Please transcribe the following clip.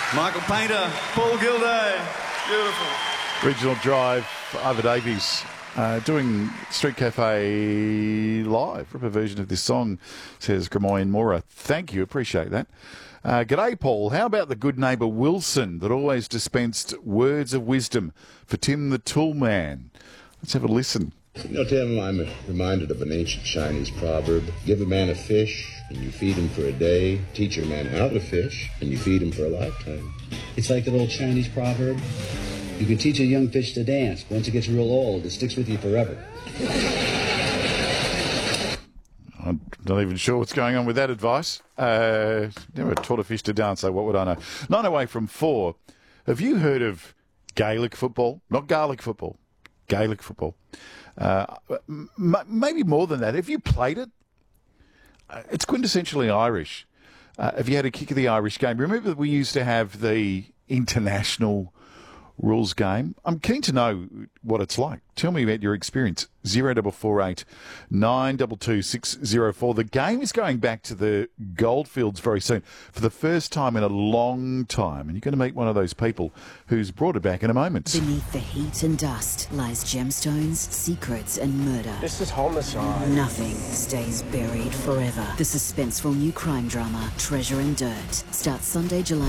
Michael Painter, Paul Gilday. Beautiful. Regional Drive, Ivor Davies doing Street Cafe live. Ripper version of this song, says Gramoyan Mora. Thank you, appreciate that. G'day, Paul. How about the good neighbour Wilson that always dispensed words of wisdom for Tim the Toolman? Let's have a listen. You know, Tim, I'm reminded of an ancient Chinese proverb. Give a man a fish, and you feed him for a day. Teach a man how to fish, and you feed him for a lifetime. It's like that old Chinese proverb. You can teach a young fish to dance. Once it gets real old, it sticks with you forever. I'm not even sure what's going on with that advice. Never taught a fish to dance, so what would I know? 9 away from 4. Have you heard of Gaelic football? Not garlic football. Gaelic football. Maybe more than that. Have you played it? It's quintessentially Irish. Have you had a kick of the Irish game? Remember that we used to have the international rules game? I'm keen to know what it's like. Tell me about your experience. 0448 922 604. The game is going back to the Goldfields very soon for the first time in a long time. And you're going to meet one of those people who's brought it back in a moment. Beneath the heat and dust lies gemstones, secrets and murder. This is homicide. Nothing stays buried forever. The suspenseful new crime drama, Treasure and Dirt, starts Sunday, July